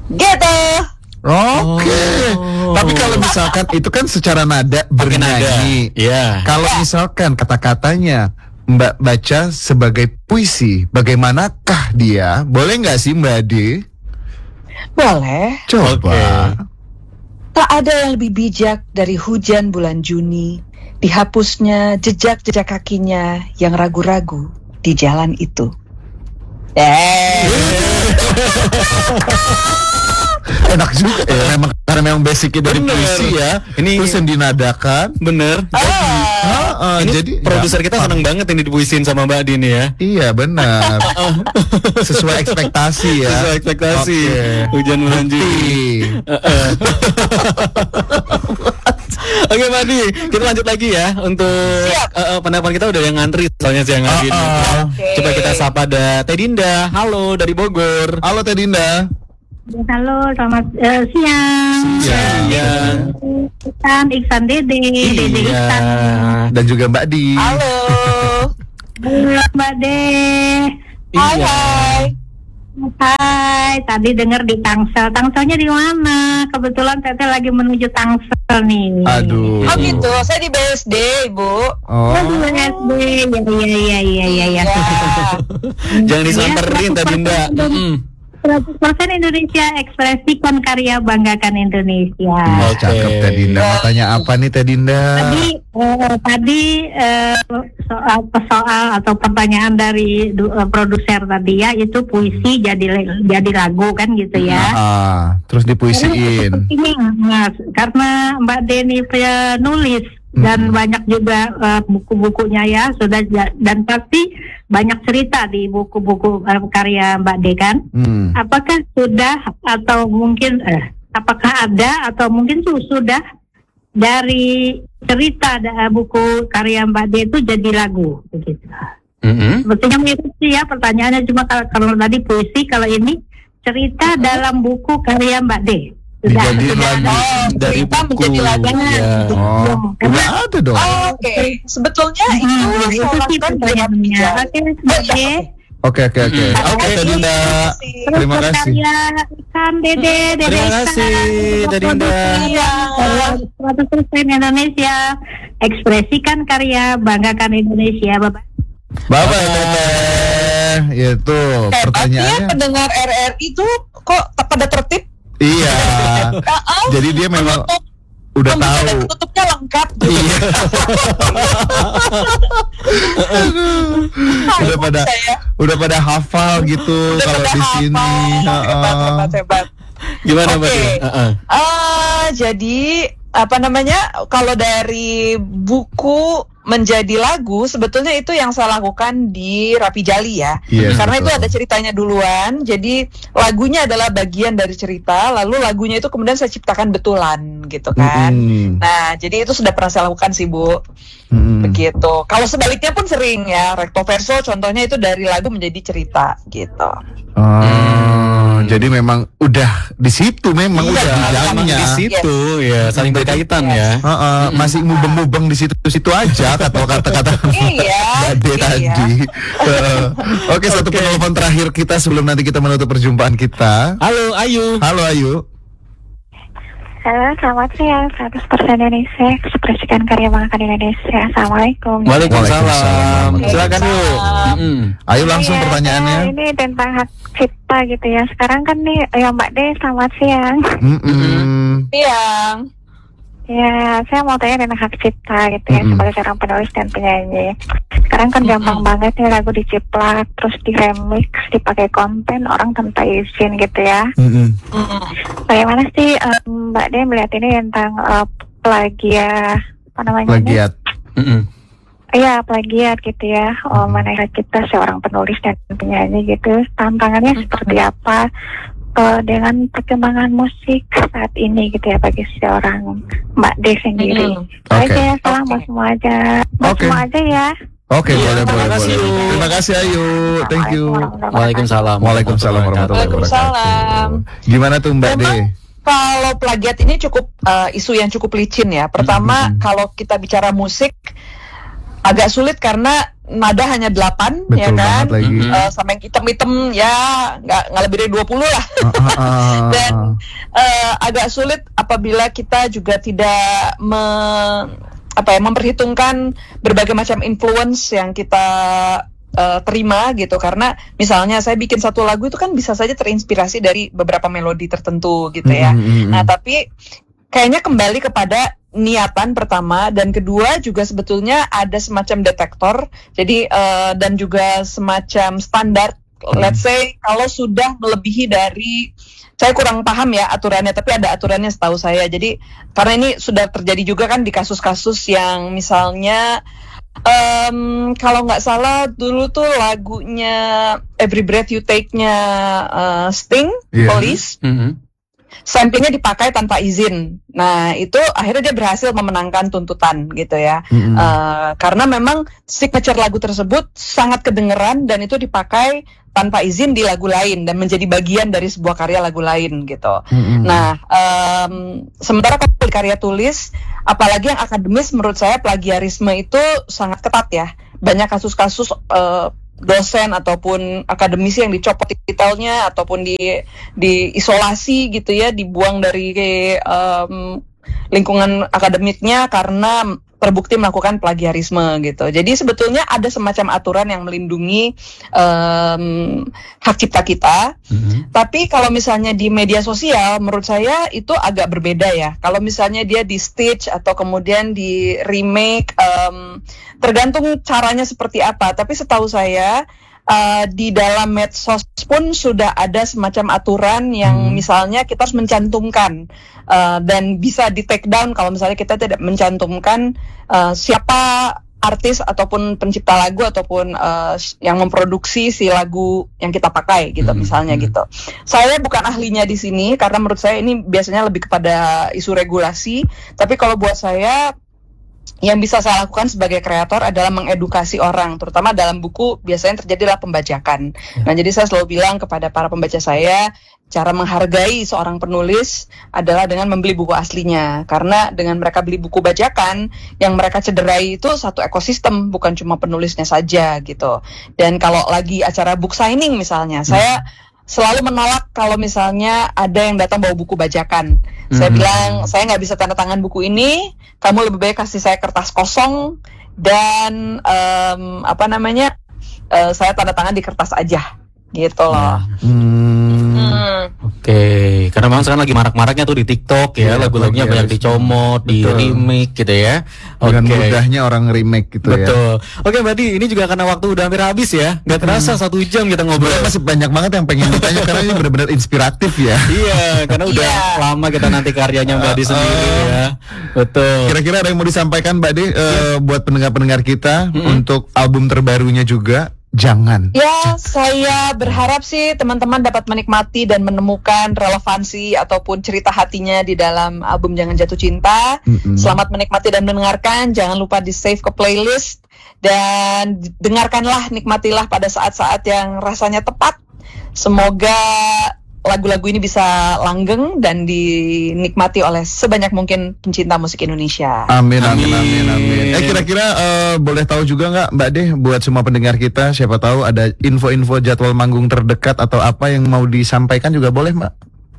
Gitu. Oke. Tapi kalau misalkan itu kan secara nada bernyanyi. Iya. Kalau misalkan kata-katanya Mbak baca sebagai puisi, bagaimanakah dia? Boleh nggak sih Mbak Ade? Boleh. Coba. Tak ada yang lebih bijak dari hujan bulan Juni, dihapusnya jejak-jejak kakinya yang ragu-ragu di jalan itu. Enak juga ya, memang karena memang basicnya dari Bener. puisi ya. Ini terus yang dinadakan. bener. Ini Jadi produser kita seneng banget ini dipuisin sama Mbak Dini ya. Iya benar. Sesuai ekspektasi ya. Sesuai ekspektasi. Oke. Hujan bulan Juni. Oke Mbak Di, kita lanjut lagi ya untuk penelpon kita udah yang ngantri soalnya siang hari ini. Coba kita sapa ada Teh Dinda. Halo dari Bogor. Halo Teh Dinda. Halo, selamat siang. Siang. Iksan Dede Iksan. Iya. Dan juga Mbak Di. Halo. Halo Mbak De. Hai. Hai, tadi dengar di Tangsel. Tangselnya di mana? Kebetulan Teteh lagi menuju Tangsel nih. Aduh. Oh gitu, saya di BSD, Ibu. Oh. Aduh, SD. Iya. Ya. Jangan disamperin Teh Dinda. 100% Indonesia, ekspresikan karya, banggakan Indonesia. Oh, cakep Teh Dinda. Mau tanya apa nih Teh Dinda? Tadi soal atau pertanyaan dari produser tadi ya, itu puisi jadi lagu kan gitu ya. Terus dipuisiin. Ini karena Mbak Deni penulis dan banyak juga buku-bukunya ya sudah, dan pasti banyak cerita di buku-buku karya Mbak De kan. Apakah sudah atau mungkin apakah ada atau mungkin sudah dari cerita buku karya Mbak De itu jadi lagu begitu. Sebetulnya mirip sih ya pertanyaannya, cuma kalau tadi puisi, kalau ini cerita dalam buku karya Mbak De. Dijadiin lagu dari cerita buku. menjadi lagu. Ya. Udah ada dong. Oke. Sebetulnya itu itu banyak bicara. Oke. Oke Teh Dinda. Terima kasih. Karya Ikan Dede Terima kasih Teh Dinda. 100% Indonesia, ekspresikan karya, banggakan Indonesia, Bapak. Bye Teteh. Itu Hebatnya pertanyaannya. pendengar RRI itu kok pada tertib. Iya. Jadi dia memang udah tahu. Dan tutupnya lengkap. Iya. udah pada hafal gitu kalau di sini. Hebat. Gimana Mbak Di? Jadi kalau dari buku menjadi lagu, sebetulnya itu yang saya lakukan di Rapi Jali ya. Yes, karena betul. itu ada ceritanya duluan, jadi lagunya adalah bagian dari cerita, lalu lagunya itu kemudian saya ciptakan betulan gitu kan. Nah, jadi itu sudah pernah saya lakukan sih Bu. Begitu. Kalau sebaliknya pun sering ya, recto verso contohnya itu dari lagu menjadi cerita gitu. Jadi memang udah di situ, memang udah bidangnya. Di situ ya, saling berkaitan ya. Masih mubeng-mubeng di situ-situ aja kata-kata Iya. Mbak De tadi. Oke, satu penelpon terakhir kita sebelum nanti kita menutup perjumpaan kita. Halo Ayu. Halo Ayu. Halo, selamat siang. 100% Indonesia, ekspresikan karya, banggakan Indonesia. Assalamualaikum. Waalaikumsalam. Silakan yuk. Ayo langsung pertanyaannya. Ini tentang hak cipta gitu ya. Sekarang kan nih ya Mbak De, selamat siang. Siang. Ya, saya mau tanya tentang hak cipta gitu ya, sebagai seorang penulis dan penyanyi. Sekarang kan gampang banget nih lagu diciplak, terus diremix, dipakai konten orang tanpa izin gitu ya. Bagaimana sih Mbak De melihat ini tentang plagiat, apa namanya? Plagiat. Iya, plagiat gitu ya. Mana hak cipta seorang penulis dan penyanyi gitu. Tantangannya seperti apa dengan perkembangan musik saat ini gitu ya bagi seorang Mbak De sendiri. Oke, salam buat semua aja. Semua aja ya. Oke, boleh. Terima kasih Ayu. Thank you. Waalaikumsalam. Waalaikumsalam warahmatullahi wabarakatuh. Gimana tuh Mbak De? Kalau plagiat ini cukup isu yang cukup licin ya. Pertama, kalau kita bicara musik, agak sulit karena nada hanya 8. Betul ya kan, lagi. sama yang hitam-hitam ya nggak lebih dari 20 lah. Dan agak sulit apabila kita juga tidak memperhitungkan berbagai macam influence yang kita terima gitu, karena misalnya saya bikin satu lagu itu kan bisa saja terinspirasi dari beberapa melodi tertentu gitu ya. Nah tapi kayaknya kembali kepada niatan pertama, dan kedua juga sebetulnya ada semacam detektor, jadi dan juga semacam standar. Let's say kalau sudah melebihi dari, saya kurang paham ya aturannya, tapi ada aturannya setahu saya. Jadi karena ini sudah terjadi juga kan di kasus-kasus yang misalnya kalau nggak salah dulu tuh lagunya Every Breath You Take-nya Sting, Police, samplingnya dipakai tanpa izin. Nah itu akhirnya dia berhasil memenangkan tuntutan gitu ya, karena memang signature lagu tersebut sangat kedengeran dan itu dipakai tanpa izin di lagu lain dan menjadi bagian dari sebuah karya lagu lain gitu. Nah sementara kalau karya tulis, apalagi yang akademis, menurut saya plagiarisme itu sangat ketat ya. Banyak kasus-kasus dosen ataupun akademisi yang dicopot titelnya ataupun diisolasi gitu ya, dibuang dari lingkungan akademiknya karena terbukti melakukan plagiarisme gitu. Jadi sebetulnya ada semacam aturan yang melindungi hak cipta kita. Tapi kalau misalnya di media sosial, menurut saya itu agak berbeda ya. Kalau misalnya dia di stitch atau kemudian di remake, tergantung caranya seperti apa. Tapi setahu saya di dalam medsos pun sudah ada semacam aturan yang misalnya kita harus mencantumkan dan bisa di take down kalau misalnya kita tidak mencantumkan siapa artis ataupun pencipta lagu ataupun yang memproduksi si lagu yang kita pakai gitu misalnya gitu. Saya bukan ahlinya di sini karena menurut saya ini biasanya lebih kepada isu regulasi, tapi kalau buat saya yang bisa saya lakukan sebagai kreator adalah mengedukasi orang, terutama dalam buku biasanya terjadilah pembajakan. Nah, jadi saya selalu bilang kepada para pembaca saya, cara menghargai seorang penulis adalah dengan membeli buku aslinya. Karena dengan mereka beli buku bajakan, yang mereka cederai itu satu ekosistem, bukan cuma penulisnya saja gitu. Dan kalau lagi acara book signing misalnya, saya selalu menolak kalau misalnya ada yang datang bawa buku bajakan. Saya bilang, saya nggak bisa tanda tangan buku ini, kamu lebih baik kasih saya kertas kosong dan saya tanda tangan di kertas aja, gitu loh. Oke, karena memang sekarang lagi marak-maraknya tuh di TikTok ya, lagu-lagunya banyak dicomot, di remake gitu ya. Dengan mudahnya orang remake gitu ya. Betul. Oke, Mbak Di, ini juga karena waktu udah hampir habis ya. Gak terasa 1 jam kita ngobrol. Masih banyak banget yang pengen ditanya karena ini benar-benar inspiratif ya. Iya, karena udah lama kita nanti karyanya Mbak Di sendiri ya. Betul. Kira-kira ada yang mau disampaikan Mbak Di buat pendengar-pendengar kita untuk album terbarunya juga? Jangan. Ya, saya berharap sih teman-teman dapat menikmati dan menemukan relevansi ataupun cerita hatinya di dalam album Jangan Jatuh Cinta. Selamat menikmati dan mendengarkan. Jangan lupa di save ke playlist dan dengarkanlah, nikmatilah pada saat-saat yang rasanya tepat. Semoga lagu-lagu ini bisa langgeng dan dinikmati oleh sebanyak mungkin pencinta musik Indonesia. Amin. Kira-kira boleh tahu juga nggak Mbak Deh, buat semua pendengar kita, siapa tahu ada info-info jadwal manggung terdekat atau apa yang mau disampaikan juga boleh Mbak?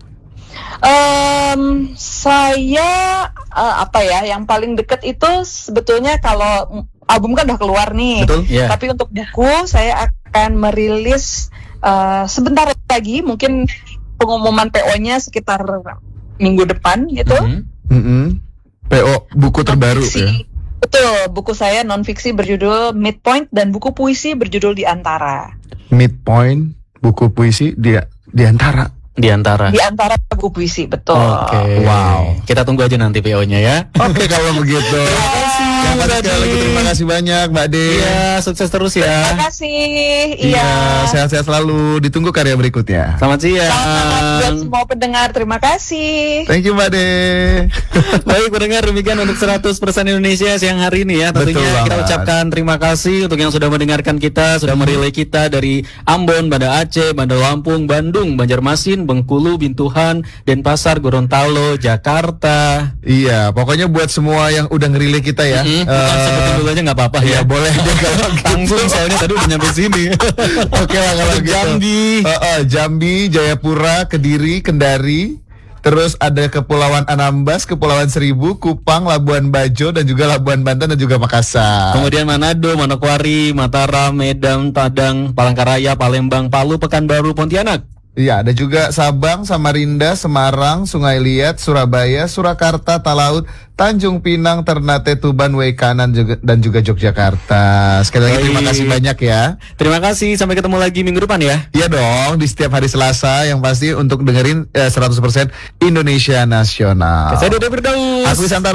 Saya yang paling dekat itu sebetulnya kalau album kan udah keluar nih. Betul, yeah. Tapi untuk buku saya akan merilis sebentar lagi, mungkin pengumuman PO-nya sekitar minggu depan gitu. PO buku terbaru ya. Betul, buku saya non-fiksi berjudul Midpoint dan buku puisi berjudul Di Antara. Midpoint, buku puisi di antara. Di antara buku puisi, betul. Oke. Wow. Kita tunggu aja nanti PO-nya ya. Oke, kalau begitu. Terima kasih banyak Mbak De. Iya, sukses terus ya. Terima kasih. Iya, sehat-sehat selalu. Ditunggu karya berikutnya. Selamat siang. Selamat buat semua pendengar. Terima kasih. Thank you Mbak De. Baik pendengar, demikian untuk 100% Indonesia siang hari ini ya. Tentunya kita ucapkan terima kasih untuk yang sudah mendengarkan kita, sudah merelay kita dari Ambon, Banda Aceh, Banda Lampung, Bandung, Banjarmasin, Bengkulu, Bintuhan, Denpasar, Gorontalo, Jakarta. Iya, pokoknya buat semua yang udah ngerilai kita ya, Sebutin dulu aja nggak apa-apa ya. Boleh deh kalau Langsung soalnya tadi udah nyampe sini. Oke lah kalau gitu. Jambi, Jayapura, Kediri, Kendari. Terus ada Kepulauan Anambas, Kepulauan Seribu, Kupang, Labuan Bajo, dan juga Labuan Banten dan juga Makassar. Kemudian Manado, Manokwari, Mataram, Medan, Padang, Palangkaraya, Palembang, Palu, Pekanbaru, Pontianak. Iya, ada juga Sabang, Samarinda, Semarang, Sungai Liat, Surabaya, Surakarta, Talaut, Tanjung Pinang, Ternate, Tuban, Waikanan dan juga Yogyakarta. Sekali lagi terima kasih banyak ya. Terima kasih, sampai ketemu lagi minggu depan ya. Iya dong, di setiap hari Selasa yang pasti untuk dengerin 100% Indonesia Nasional. Saya Dede Firdaus. Aku Santara.